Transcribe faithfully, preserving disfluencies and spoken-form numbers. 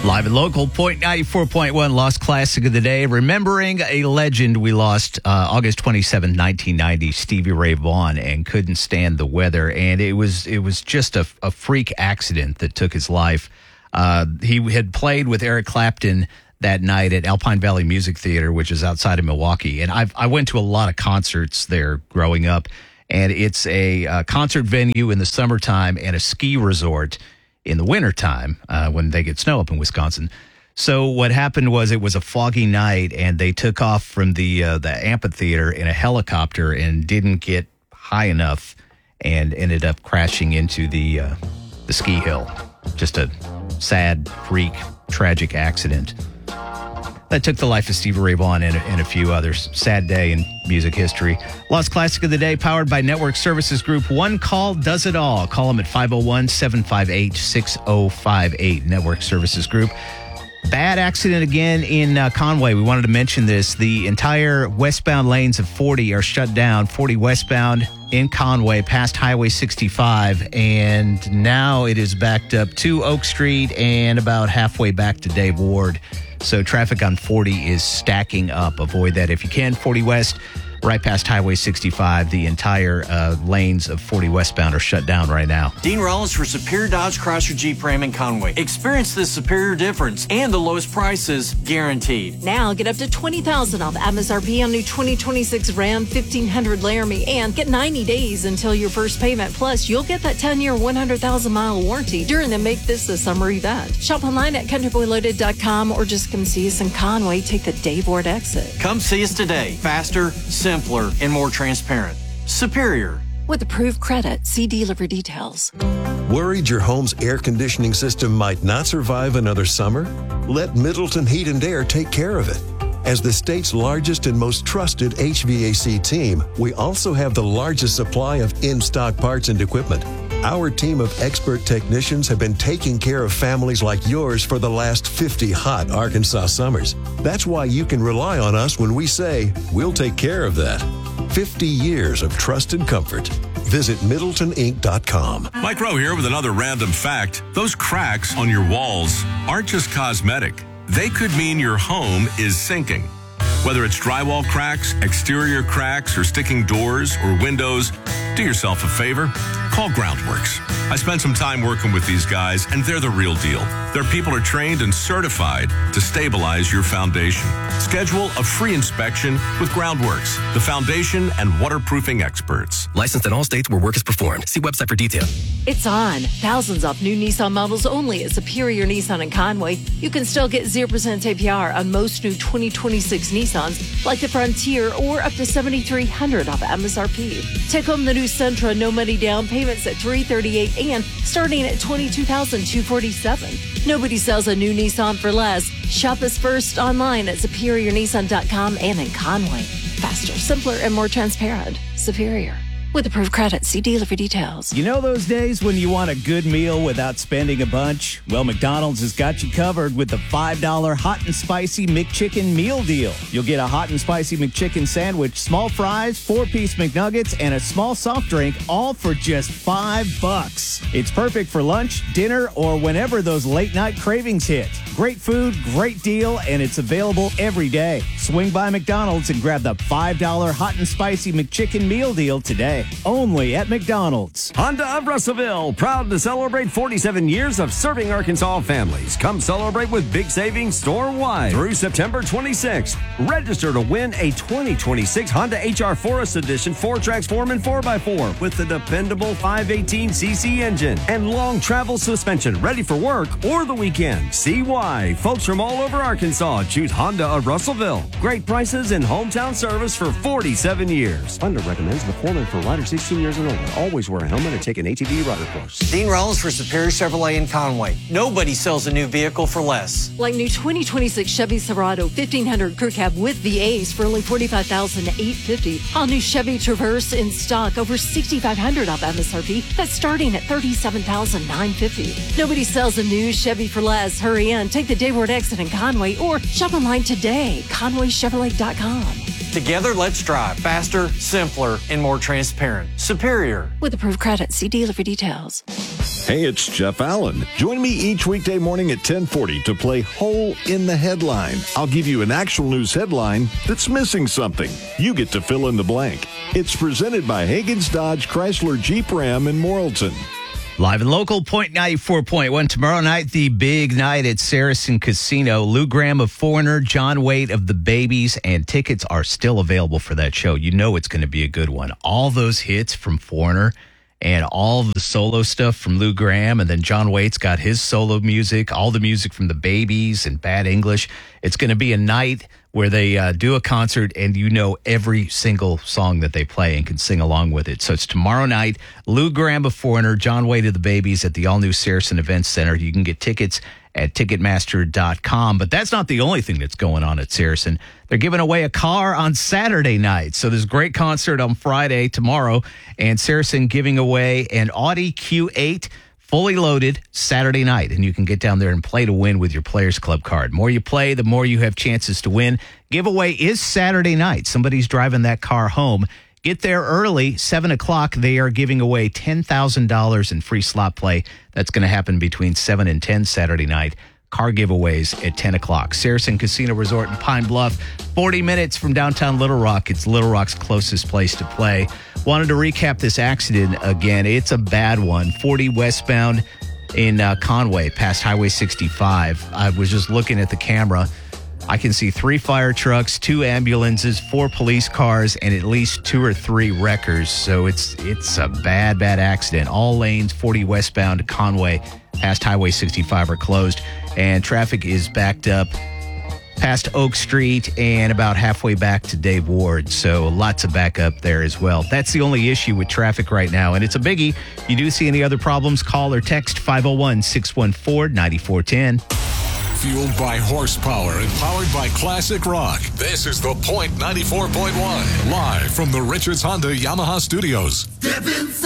Live and local, point ninety-four point one, Lost Classic of the Day. Remembering a legend we lost uh, August twenty-seventh, nineteen ninety, Stevie Ray Vaughan, and couldn't stand the weather. And it was it was just a, a freak accident that took his life. Uh, he had played with Eric Clapton that night at Alpine Valley Music Theater, which is outside of Milwaukee. And I've, I went to a lot of concerts there growing up. And it's a uh, concert venue in the summertime and a ski resort in the wintertime uh, when they get snow up in Wisconsin. So what happened was it was a foggy night, and they took off from the uh, the amphitheater in a helicopter and didn't get high enough and ended up crashing into the uh, the ski hill. Just a sad, freak, tragic accident that took the life of Stevie Ray Vaughan and, and a few others. Sad day in music history. Lost Classic of the Day, powered by Network Services Group. One call does it all. Call them at five oh one, seven five eight, six oh five eight. Network Services Group. Bad accident again in uh, Conway. We wanted to mention this. The entire westbound lanes of forty are shut down. forty westbound in Conway past Highway sixty-five. And now it is backed up to Oak Street and about halfway back to Dave Ward. So traffic on forty is stacking up. Avoid that if you can. forty West, right past Highway sixty-five. The entire uh, lanes of forty westbound are shut down right now. Dean Rollins for Superior Dodge Chrysler Jeep Ram in Conway. Experience the superior difference and the lowest prices guaranteed. Now get up to twenty thousand dollars off M S R P on new twenty twenty-six Ram fifteen hundred Laramie and get ninety days until your first payment. Plus, you'll get that ten-year, one hundred thousand mile warranty during the Make This a Summer event. Shop online at country boy loaded dot com or just come see us in Conway. Take the Dave Ward exit. Come see us today. Faster, simpler, and more transparent. Superior. With approved credit, see dealer for details. Worried your home's air conditioning system might not survive another summer? Let Middleton Heat and Air take care of it. As the state's largest and most trusted H V A C team, we also have the largest supply of in-stock parts and equipment. Our team of expert technicians have been taking care of families like yours for the last fifty hot Arkansas summers. That's why you can rely on us when we say, we'll take care of that. fifty years of trust and comfort. Visit Middleton Inc dot com. Mike Rowe here with another random fact. Those cracks on your walls aren't just cosmetic. They could mean your home is sinking. Whether it's drywall cracks, exterior cracks, or sticking doors or windows, do yourself a favor. Call Groundworks. I spent some time working with these guys, and they're the real deal. Their people are trained and certified to stabilize your foundation. Schedule a free inspection with Groundworks, the foundation and waterproofing experts. Licensed in all states where work is performed. See website for detail. It's on. Thousands off new Nissan models only at Superior Nissan in Conway. You can still get zero percent A P R on most new twenty twenty-six Nissans, like the Frontier, or up to seven thousand three hundred dollars off M S R P. Take home the new Sentra, no money down, payments at three hundred thirty-eight dollars and starting at twenty-two thousand two hundred forty-seven dollars. Nobody sells a new Nissan for less. Shop us first online at superior nissan dot com and in Conway. Faster, simpler, and more transparent. Superior. With approved credit, see dealer for details. You know those days when you want a good meal without spending a bunch? Well, McDonald's has got you covered with the five dollar Hot and Spicy McChicken Meal Deal. You'll get a Hot and Spicy McChicken sandwich, small fries, four-piece McNuggets, and a small soft drink, all for just five bucks. It's perfect for lunch, dinner, or whenever those late-night cravings hit. Great food, great deal, and it's available every day. Swing by McDonald's and grab the five dollar Hot and Spicy McChicken Meal Deal today. Only at McDonald's. Honda of Russellville, proud to celebrate forty-seven years of serving Arkansas families. Come celebrate with big savings store-wide through September twenty-sixth. Register to win a twenty twenty-six Honda H R Forest Edition four-Trax Foreman four by four with the dependable five eighteen c c engine and long travel suspension, ready for work or the weekend. See why. Folks from all over Arkansas choose Honda of Russellville. Great prices and hometown service for forty-seven years. Honda recommends the Foreman for riders sixteen years and older. Always wear a helmet and take an A T V rider course. Dean Rollins for Superior Chevrolet in Conway. Nobody sells a new vehicle for less. Like new twenty twenty-six Chevy Silverado fifteen hundred Crew Cab with V As for only forty-five thousand eight hundred fifty dollars. All new Chevy Traverse in stock, over sixty-five hundred dollars off M S R P. That's starting at thirty-seven thousand nine hundred fifty dollars. Nobody sells a new Chevy for less. Hurry in, take the Dave Ward exit in Conway, or shop online today, conway chevrolet dot com. Together, let's drive faster, simpler, and more transparent. Superior. With approved credit, see dealer for details. Hey, it's Jeff Allen. Join me each weekday morning at ten forty to play Hole in the Headline. I'll give you an actual news headline that's missing something. You get to fill in the blank. It's presented by Hagen's Dodge Chrysler Jeep Ram in Morrilton. Live and local, Point ninety-four point one. Tomorrow night, the big night at Saracen Casino. Lou Graham of Foreigner, John Waite of The Babies, and tickets are still available for that show. You know it's going to be a good one. All those hits from Foreigner and all the solo stuff from Lou Graham, and then John Waite's got his solo music, all the music from The Babies and Bad English. It's going to be a night where they uh, do a concert and you know every single song that they play and can sing along with it. So it's tomorrow night, Lou Graham of Foreigner, John Waite of The Babies at the all-new Saracen Events Center. You can get tickets at Ticketmaster dot com. But that's not the only thing that's going on at Saracen. They're giving away a car on Saturday night. So there's a great concert on Friday, tomorrow, and Saracen giving away an Audi Q eight fully loaded Saturday night. And you can get down there and play to win with your Players Club card. The more you play, the more you have chances to win. Giveaway is Saturday night. Somebody's driving that car home. Get there early, seven o'clock. They are giving away ten thousand dollars in free slot play. That's going to happen between seven and ten Saturday night. Car giveaways at ten o'clock. Saracen Casino Resort in Pine Bluff, forty minutes from downtown Little Rock. It's Little Rock's closest place to play. Wanted to recap this accident again. It's a bad one. forty westbound in uh, Conway, past Highway sixty-five. I was just looking at the camera. I can see three fire trucks, two ambulances, four police cars, and at least two or three wreckers. So it's it's a bad, bad accident. All lanes, forty westbound Conway, past Highway sixty-five are closed, and traffic is backed up past Oak Street and about halfway back to Dave Ward. So lots of backup there as well. That's the only issue with traffic right now, and it's a biggie. If you do see any other problems, call or text five oh one, six one four, nine four one zero. Fueled by horsepower and powered by classic rock. This is the Point ninety-four point one. Live from the Richards Honda Yamaha Studios.